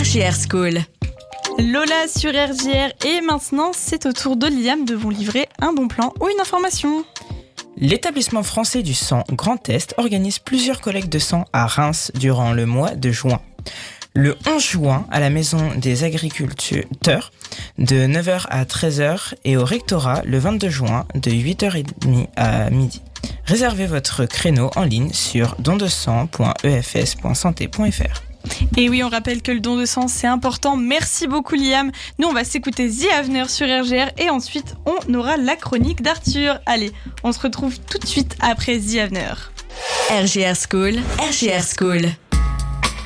RJR School. Lola sur RJR et maintenant c'est au tour de Liam de vous livrer un bon plan ou une information. L'établissement français du sang Grand Est organise plusieurs collectes de sang à Reims durant le mois de juin. Le 11 juin, à la Maison des Agriculteurs, de 9h à 13h et au Rectorat, le 22 juin, de 8h30 à midi. Réservez votre créneau en ligne sur dondesang.efs.santé.fr. Et oui, on rappelle que le don de sang, c'est important. Merci beaucoup, Liam. Nous, on va s'écouter The Avener sur RGR et ensuite, on aura la chronique d'Arthur. Allez, on se retrouve tout de suite après The Avener. RJR School. RJR School.